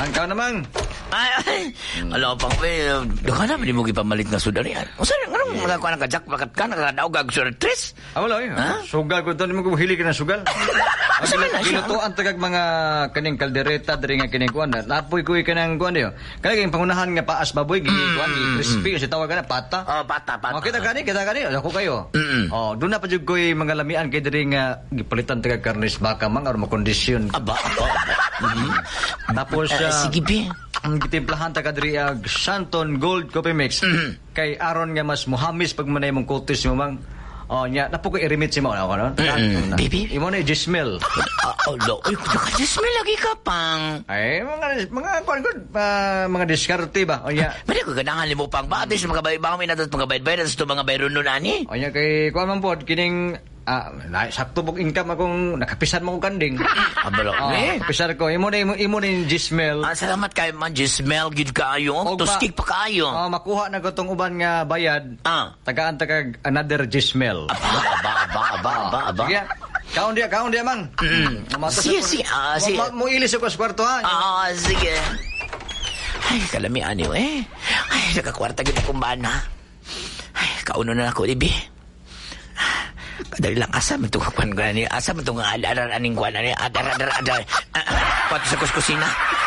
Ikaw naman. Ay, alam pang daka naman mo gipamalit nga sudan yan. O saan, anong mga kuha nagkajak pakat ka, nakadaog agsuretris? Wala sugal ko ito, hindi mo hili ka ng sugal. Gilutuan tagag mga kaning kaldereta, dari nga kining kuwan. Napoy ko ka ng kuwan niyo. Kaya kayong pangunahan nga paas baboy, kuwan, crispy, kasi tawag ka na, pata. Pata. Kita gani. Ako kayo. Doon na pa dyan ko mga lamian kay dari nga gipalitan tagag karnis baka mang, or makondisyon. Aba. Tapos, sige, Bi. Ang gitimplahan ta kadri Shanton Gold Coffee Mix. Kay aron nga mas muhamis pag manay mong kutis mo mang. Nya napo ko i-remit si mo ano? Baby. Imo na Gismel. Uy, Gismel lagi ka pang. Ay, mga diskarte ba? Nya. Mali ko ganahan limo pang ba atis mga baka may natat mga bayad sa mga bayron nun ani. Nya kay kuan man pod kining sakto pog income akong nakapisan mo kong kanding. Abalo. Kapisan ko. Imo na yung Gismel. Salamat kay man Gismel gid kaayo. Tustig pa kaayo. Makuha na ko tong uban nga bayad. Tagaan tagag another Gismel. Aba. Sige. Kaon dia mang. Sige. Mo ilis ko sa kwarto ha. Sige. Ay, kalami ani Ay, nakakwarta gid akong bana. Ay, kauno na ako, Libi. Kadali lang asa man itong kapan ko na niya. Asa man itong adar aning kuwan na niya. Adar. Pati sa kuskusina.